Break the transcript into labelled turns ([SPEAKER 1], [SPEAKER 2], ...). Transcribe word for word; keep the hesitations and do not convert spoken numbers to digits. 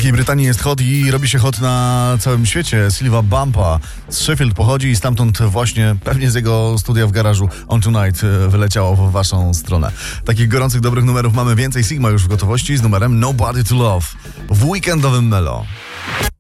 [SPEAKER 1] Wielkiej Brytanii jest hot i robi się hot na całym świecie. Silva Bumpa z Sheffield pochodzi i stamtąd właśnie, pewnie z jego studia w garażu On Tonight wyleciało w waszą stronę. Takich gorących, dobrych numerów mamy więcej. Sigma już w gotowości z numerem Nobody to Love w weekendowym Melo.